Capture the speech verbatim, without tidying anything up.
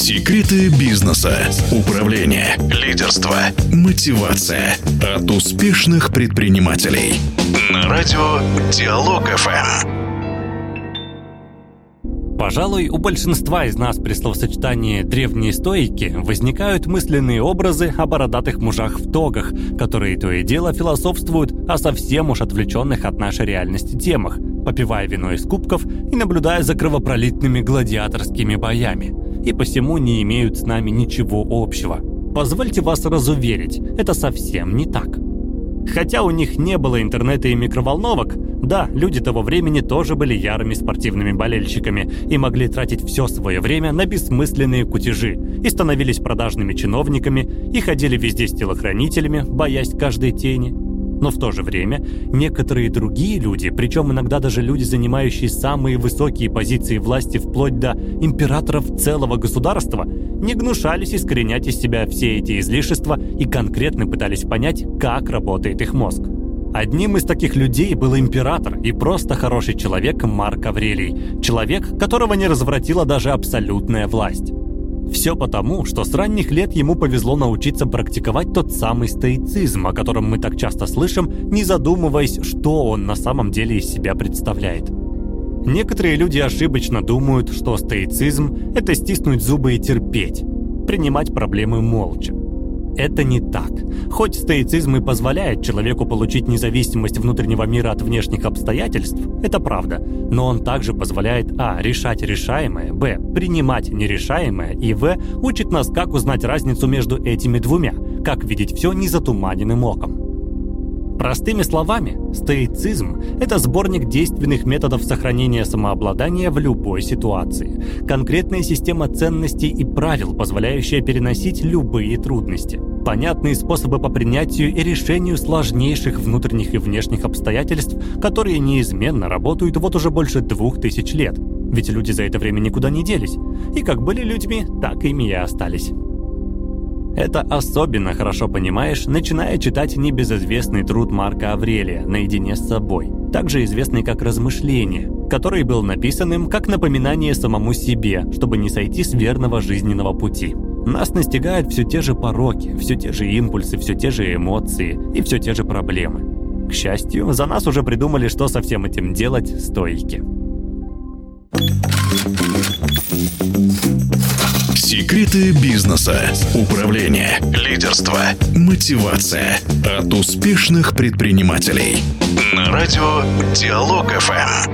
Секреты бизнеса, управления, лидерства, мотивация от успешных предпринимателей. На радио Диалог эф эм. Пожалуй, у большинства из нас при словосочетании «древние стоики» возникают мысленные образы о бородатых мужах в тогах, которые то и дело философствуют о совсем уж отвлеченных от нашей реальности темах, попивая вино из кубков и наблюдая за кровопролитными гладиаторскими боями, и посему не имеют с нами ничего общего. Позвольте вас разуверить, это совсем не так. Хотя у них не было интернета и микроволновок, да, люди того времени тоже были ярыми спортивными болельщиками и могли тратить все свое время на бессмысленные кутежи, и становились продажными чиновниками, и ходили везде с телохранителями, боясь каждой тени. Но в то же время некоторые другие люди, причем иногда даже люди, занимающие самые высокие позиции власти вплоть до императоров целого государства, не гнушались искоренять из себя все эти излишества и конкретно пытались понять, как работает их мозг. Одним из таких людей был император и просто хороший человек Марк Аврелий, человек, которого не развратила даже абсолютная власть. Все потому, что с ранних лет ему повезло научиться практиковать тот самый стоицизм, о котором мы так часто слышим, не задумываясь, что он на самом деле из себя представляет. Некоторые люди ошибочно думают, что стоицизм – это стиснуть зубы и терпеть, принимать проблемы молча. Это не так. Хоть стоицизм и позволяет человеку получить независимость внутреннего мира от внешних обстоятельств, это правда, но он также позволяет а. решать решаемое, б. принимать нерешаемое и в. учит нас, как узнать разницу между этими двумя, как видеть все незатуманенным оком. Простыми словами, стоицизм – это сборник действенных методов сохранения самообладания в любой ситуации, конкретная система ценностей и правил, позволяющая переносить любые трудности, понятные способы по принятию и решению сложнейших внутренних и внешних обстоятельств, которые неизменно работают вот уже больше двух тысяч лет, ведь люди за это время никуда не делись, и как были людьми, так ими и остались. Это особенно хорошо понимаешь, начиная читать небезызвестный труд Марка Аврелия «Наедине с собой», также известный как «Размышления», который был написан им как напоминание самому себе, чтобы не сойти с верного жизненного пути. Нас настигают все те же пороки, все те же импульсы, все те же эмоции и все те же проблемы. К счастью, за нас уже придумали, что со всем этим делать стоики. Секреты бизнеса, управления, лидерства, мотивация от успешных предпринимателей. На радио Диалог эф эм.